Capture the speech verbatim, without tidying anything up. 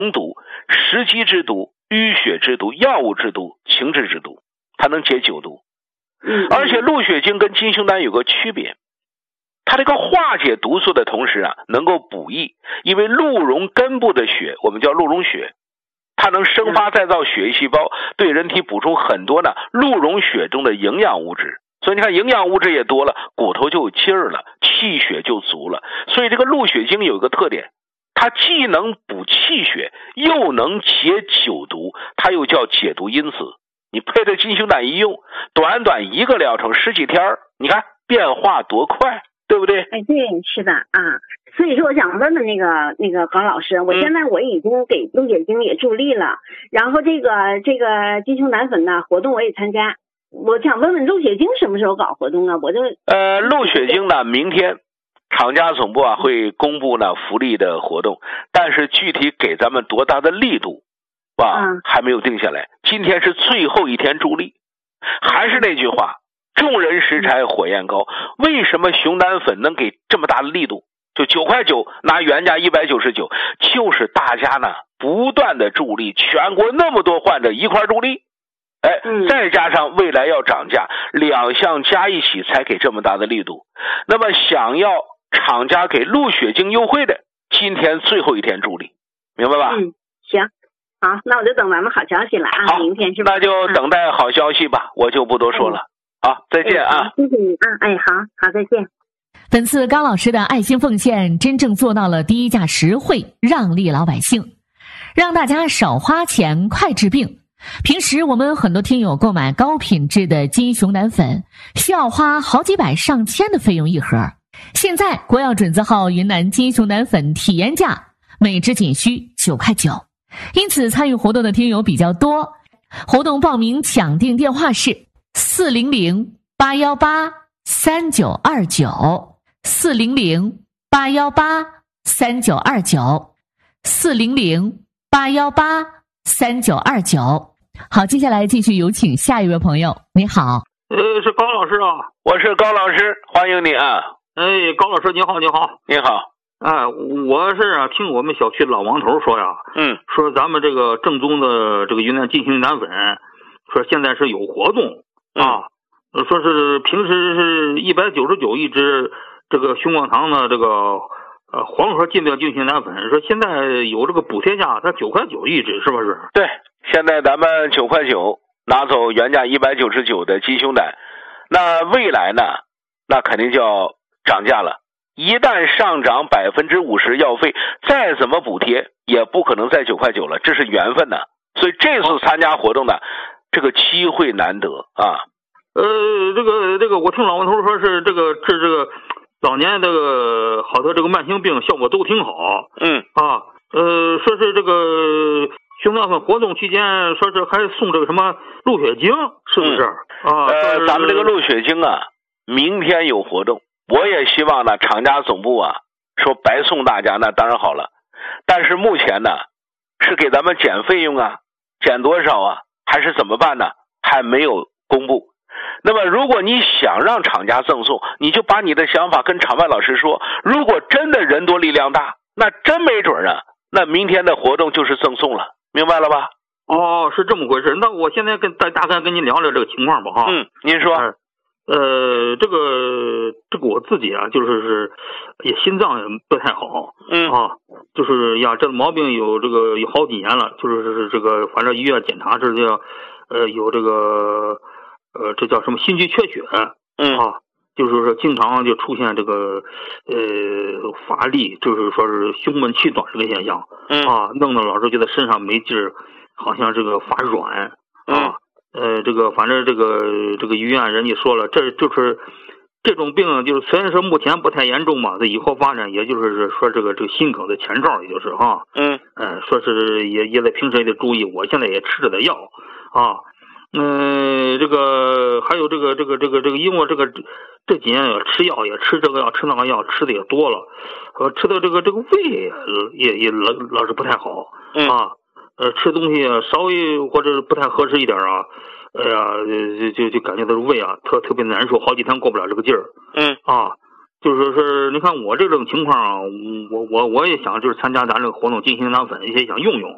毒、食积之毒、淤血之毒、药物之毒、情志之毒，它能解九毒。而且鹿血精跟金熊胆有个区别，它这个化解毒素的同时啊，能够补益，因为鹿茸根部的血我们叫鹿茸血，它能生发再造血液细胞，对人体补充很多呢鹿茸血中的营养物质。所以你看营养物质也多了，骨头就有劲儿了，气血就足了。所以这个鹿血精有一个特点，它既能补气血，又能解九毒，它又叫解毒因子。你配着金熊胆一用，短短一个疗程十几天，你看变化多快，对不对？ 哎，对，是的啊。所以说我想问问那个那个高老师，我现在我已经给鹿血精也助力了，嗯、然后这个这个金熊胆粉呢活动我也参加，我想问问鹿血精什么时候搞活动啊？我就呃鹿血精呢，明天厂家总部啊会公布呢福利的活动，但是具体给咱们多大的力度啊、嗯、还没有定下来。今天是最后一天助力，还是那句话，众人拾柴火焰高。为什么熊胆粉能给这么大的力度？就九块九，拿原价一百九十九，就是大家呢不断的助力，全国那么多患者一块助力，哎，再加上未来要涨价，两项加一起才给这么大的力度。那么想要厂家给鹿血精优惠的，今天最后一天助力，明白吧？ 嗯，行。好，那我就等咱们好消息了啊！明天是吧？ 那就等待好消息吧，嗯、我就不多说了。好，再见啊！ 谢谢你啊！哎，好好，再见。 本次高老师的爱心奉献，真正做到了低价实惠，让利老百姓，让大家少花钱，快治病。平时我们很多听友购买高品质的金熊胆粉，需要花好几百上千的费用一盒。现在国药准字号云南金熊胆粉体验价每支仅需九块九。因此参与活动的听友比较多，活动报名抢订电话是四零零八一八三九二九 四零零八一八三九二九 四零零八一八三九二九。好，接下来继续有请下一位朋友。你好。 呃，是高老师啊。 我是高老师，欢迎你啊。 哎，高老师你好，你好。 你好。 哎，我是啊，听我们小区老王头说呀， 嗯， 说咱们这个正宗的这个云南金熊胆粉，说现在是有活动啊，嗯、说是平时是一百九十九一支这个熊广堂的这个呃黄盒进标金熊胆粉，说现在有这个补贴价，它九块九一支，是不是？ 对，现在咱们九块九拿走原价一百九十九的金熊胆，那未来呢，那肯定就要涨价了。一旦上涨百分之五十药费，再怎么补贴也不可能在九块九了，这是缘分呐。所以这次参加活动呢，这个机会难得啊。 呃，这个这个，我听老王头说是这个治这个早年这个好多这个慢性病效果都挺好。 嗯啊，呃，说是这个熊胆粉活动期间，说是还送这个什么鹿血精，是不是？ 嗯、 啊， 呃，咱们这个鹿血精啊，明天有活动。我也希望呢，厂家总部啊说白送大家，那当然好了。但是目前呢，是给咱们减费用啊，减多少啊，还是怎么办呢？还没有公布。那么如果你想让厂家赠送，你就把你的想法跟厂外老师说。如果真的人多力量大，那真没准啊，那明天的活动就是赠送了，明白了吧？ 哦，是这么回事。那我现在跟大大概跟您聊聊这个情况吧哈。 嗯，您说。 哎呃，这个这个我自己啊，就是是也心脏也不太好， 嗯啊，就是呀，这毛病有这个有好几年了，就是是这个反正医院检查是叫呃有这个呃这叫什么心肌缺血， 嗯啊，就是说经常就出现这个呃乏力，就是说是胸闷气短这个现象， 嗯啊，弄得老是觉得身上没劲儿，好像这个发软啊。 嗯呃，这个反正这个这个医院人家说了，这就是这种病，就是虽然说目前不太严重嘛，这以后发展也就是说这个这个心梗的前兆，也就是哈， 嗯， 呃，说是也也在平时也得注意，我现在也吃着的药啊，嗯、呃，这个还有这个这个这个这个，因为这个这几年也吃药，也吃这个药吃那个药，吃的也多了，呃，吃的这个这个胃也也老老是不太好， 嗯啊。呃，吃东西啊，稍微或者是不太合适一点啊，哎呀，就就就感觉到胃啊特特别难受，好几天过不了这个劲儿。 嗯啊，就是是，你看我这种情况啊，我我我也想就是参加咱这个活动，进行胆粉，也想用用。